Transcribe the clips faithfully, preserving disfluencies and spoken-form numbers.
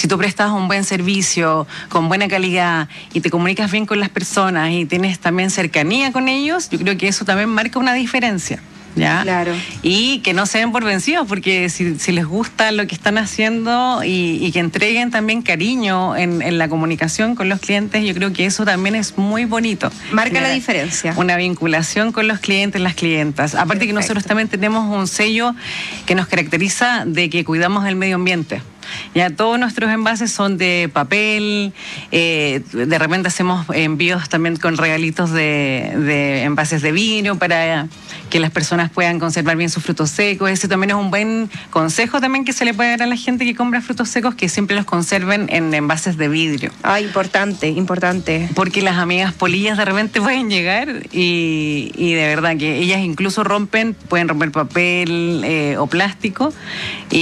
si tú prestas un buen servicio, con buena calidad, y te comunicas bien con las personas y tienes también cercanía con ellos, yo creo que eso también marca una diferencia. ¿Ya? Claro. Y que no se den por vencidos, porque si, si les gusta lo que están haciendo y, y que entreguen también cariño en, en la comunicación con los clientes, yo creo que eso también es muy bonito. Marca la diferencia. Una vinculación con los clientes, las clientas. Aparte Perfecto. Que nosotros también tenemos un sello que nos caracteriza de que cuidamos del medio ambiente. Ya todos nuestros envases son de papel, eh, de repente hacemos envíos también con regalitos de, de envases de vino para que las personas puedan conservar bien sus frutos secos. Ese también es un buen consejo también que se le puede dar a la gente que compra frutos secos, que siempre los conserven en envases de vidrio. Ah, importante, importante. Porque las amigas polillas de repente pueden llegar y, y de verdad que ellas incluso rompen, pueden romper papel eh, o plástico y,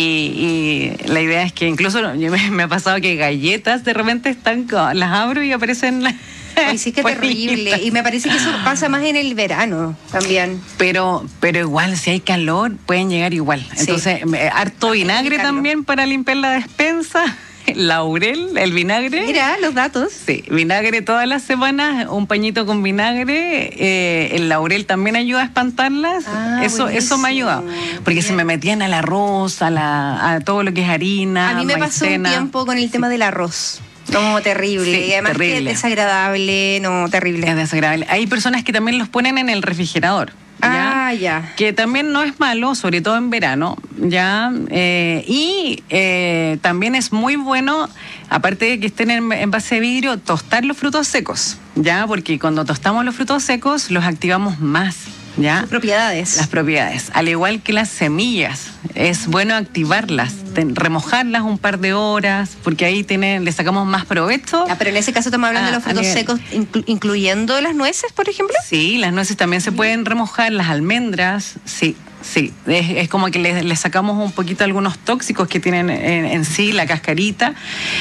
y la idea es que incluso yo me, me ha pasado que galletas de repente están, las abro y aparecen las... Ay, sí, que terrible. Y me parece que eso pasa más en el verano también. Pero pero igual, si hay calor, pueden llegar igual. Entonces, sí. harto vinagre también para limpiar la despensa. Laurel, el vinagre. Mira, los datos. Sí, vinagre todas las semanas, un pañito con vinagre. Eh, el laurel también ayuda a espantarlas. Ah, eso, eso me ha ayudado. Porque Bien. Se me metían al arroz, a, la, a todo lo que es harina. A mí me maicena. pasó un tiempo con el tema sí. del arroz. No, terrible. Sí, y además terrible. Que es desagradable, no, terrible. Es desagradable. Hay personas que también los ponen en el refrigerador. ¿Ya? Ah, ya. Que también no es malo, sobre todo en verano, ¿ya? Eh, y eh, también es muy bueno, aparte de que estén en envase de vidrio, tostar los frutos secos, ¿ya? Porque cuando tostamos los frutos secos, los activamos más, ¿ya? Las propiedades. Las propiedades. Al igual que las semillas, es bueno activarlas, ten, remojarlas un par de horas, porque ahí tiene, le sacamos más provecho. Ah, pero en ese caso estamos hablando ah, de los frutos secos, inclu incluyendo las nueces, por ejemplo. Sí, las nueces también se pueden remojar, las almendras, sí. Sí, es, es como que le, le sacamos un poquito algunos tóxicos que tienen en, en sí la cascarita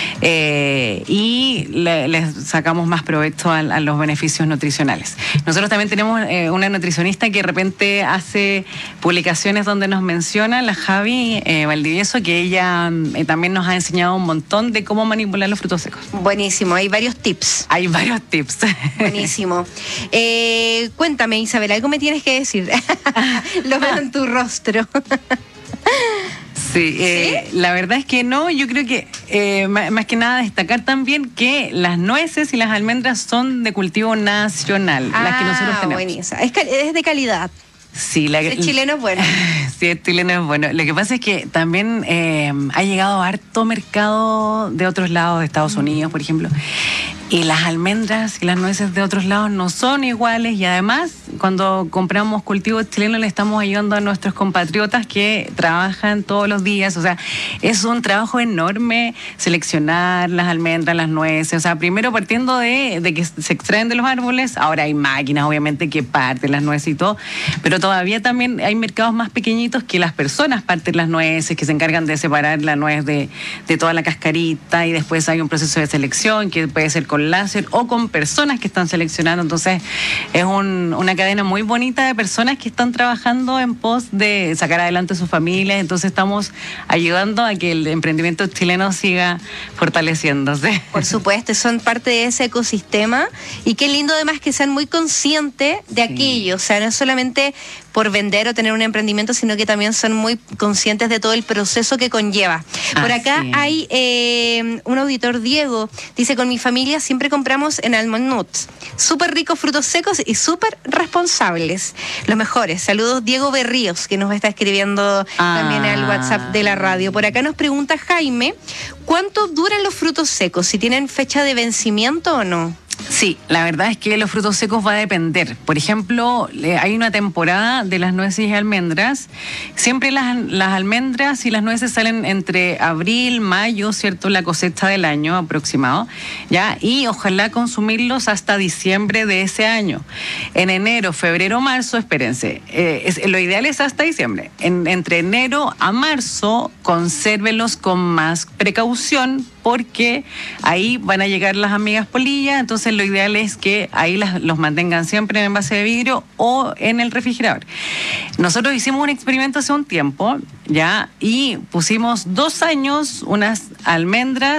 eh, y le, le sacamos más provecho a, a los beneficios nutricionales. Nosotros también tenemos eh, una nutricionista que de repente hace publicaciones donde nos menciona, la Javi eh, Valdivieso, que ella eh, también nos ha enseñado un montón de cómo manipular los frutos secos. Buenísimo, hay varios tips. Hay varios tips. Buenísimo. Eh, cuéntame, Isabel, algo me tienes que decir. Lo veo en tu rostro. Sí, eh, ¿Sí? La verdad es que no, yo creo que eh, más, más que nada destacar también que las nueces y las almendras son de cultivo nacional, ah, las que nosotros tenemos. Buenísima. Es, es de calidad. Sí, la, el chileno es bueno. Sí, el chileno es bueno. Lo que pasa es que también eh, ha llegado harto mercado de otros lados, de Estados Unidos, por ejemplo. Y las almendras y las nueces de otros lados no son iguales, y además cuando compramos cultivos chilenos le estamos ayudando a nuestros compatriotas que trabajan todos los días. O sea, es un trabajo enorme seleccionar las almendras, las nueces. O sea, primero partiendo de, de que se extraen de los árboles, ahora hay máquinas obviamente que parten las nueces y todo, pero todavía también hay mercados más pequeñitos que las personas parten las nueces, que se encargan de separar la nuez de, de toda la cascarita, y después hay un proceso de selección que puede ser con láser o con personas que están seleccionando. Entonces es un, una cadena muy bonita de personas que están trabajando en pos de sacar adelante sus familias. Entonces estamos ayudando a que el emprendimiento chileno siga fortaleciéndose. Por supuesto, son parte de ese ecosistema, y qué lindo además que sean muy conscientes de sí. aquello. O sea, no es solamente por vender o tener un emprendimiento, sino que también son muy conscientes de todo el proceso que conlleva. Por acá ah, sí. hay eh, un auditor, Diego, dice: con mi familia siempre compramos en Almond Nuts. Súper ricos frutos secos y súper responsables. Los mejores. Saludos, Diego Berríos, que nos está escribiendo ah. también al WhatsApp de la radio. Por acá nos pregunta Jaime, ¿cuánto duran los frutos secos? ¿Si tienen fecha de vencimiento o no? Sí, la verdad es que los frutos secos va a depender. Por ejemplo, hay una temporada de las nueces y almendras. Siempre las, las almendras y las nueces salen entre abril, mayo, ¿cierto? La cosecha del año aproximado, ¿ya? Y ojalá consumirlos hasta diciembre de ese año. En enero, febrero, marzo, espérense. Eh, es, lo ideal es hasta diciembre. En, entre enero a marzo, consérvelos con más precaución, porque ahí van a llegar las amigas polillas. Entonces lo ideal es que ahí las, los mantengan siempre en envase de vidrio o en el refrigerador. Nosotros hicimos un experimento hace un tiempo, ya, y pusimos dos años unas almendras